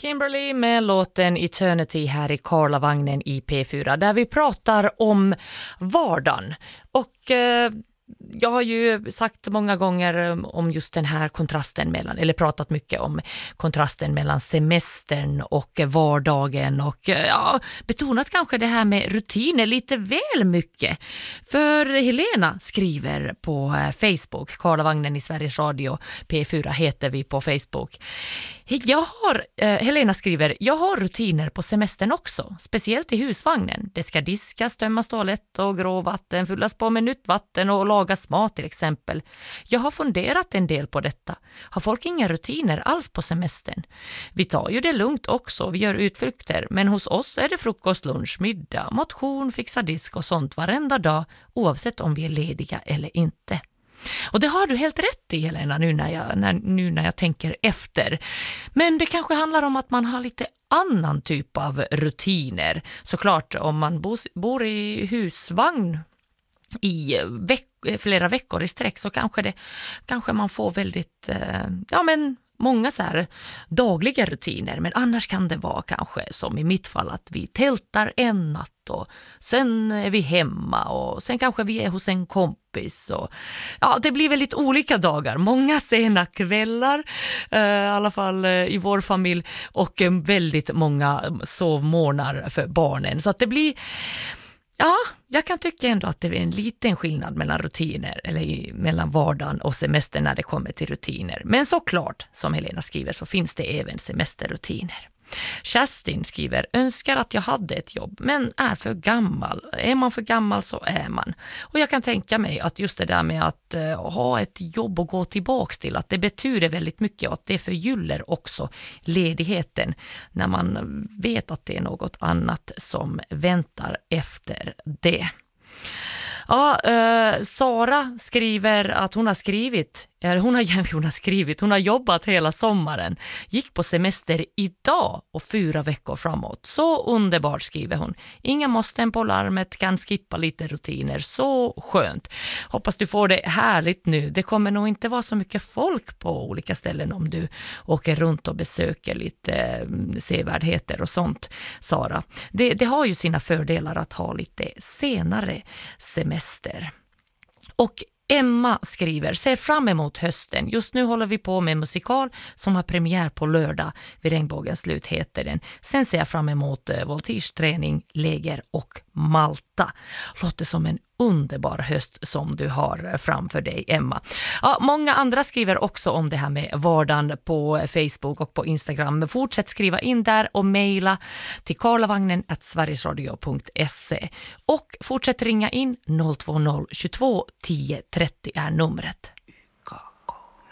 Kimberly med låten Eternity här i Karlavagnen i P4 där vi pratar om vardagen. Och jag har ju sagt många gånger om just den här kontrasten mellan, eller pratat mycket om kontrasten mellan semestern och vardagen och betonat kanske det här med rutiner lite väl mycket. För Helena skriver på Facebook, Karlavagnen i Sveriges Radio, P4 heter vi på Facebook. Helena skriver, jag har rutiner på semestern också, speciellt i husvagnen. Det ska diskas, tömmas toalett och gråvatten, fyllas på med nytt vatten och lagas mat till exempel. Jag har funderat en del på detta. Har folk inga rutiner alls på semestern? Vi tar ju det lugnt också, vi gör utflykter, men hos oss är det frukost, lunch, middag, motion, fixa disk och sånt varenda dag, oavsett om vi är lediga eller inte. Och det har du helt rätt i, Helena, nu när jag tänker efter. Men det kanske handlar om att man har lite annan typ av rutiner. Såklart, om man bor i husvagn i flera veckor i sträck så kanske man får väldigt många så här dagliga rutiner, men annars kan det vara kanske som i mitt fall att vi tältar en natt och sen är vi hemma och sen kanske vi är hos en kompis och det blir väldigt olika dagar, många sena kvällar i alla fall i vår familj och väldigt många sovmorgnar för barnen, så att det blir jag kan tycka ändå att det är en liten skillnad mellan rutiner eller mellan vardagen och semester när det kommer till rutiner. Men såklart, som Helena skriver, så finns det även semesterrutiner. Kerstin skriver, önskar att jag hade ett jobb men är för gammal. Är man för gammal så är man. Och jag kan tänka mig att just det där med att ha ett jobb och gå tillbaks till, att det betyder väldigt mycket och att det förgyller också ledigheten när man vet att det är något annat som väntar efter det. Sara skriver att hon har jobbat hela sommaren, gick på semester idag och 4 veckor framåt. Så underbart, skriver hon. Inga måsten på larmet, kan skippa lite rutiner, så skönt. Hoppas du får det härligt nu. Det kommer nog inte vara så mycket folk på olika ställen om du åker runt och besöker lite sevärdheter och sånt, Sara. Det har ju sina fördelar att ha lite senare semester. Och Emma skriver, ser fram emot hösten. Just nu håller vi på med en musikal som har premiär på lördag. Vid regnbågens slut heter den. Sen ser jag fram emot voltigeträning, läger och Malta. Låter som en underbar höst som du har framför dig, Emma. Många andra skriver också om det här med vardagen på Facebook och på Instagram. Fortsätt skriva in där och mejla till karlavagnen@sverigesradio.se och fortsätt ringa in 020 22 10 30 är numret.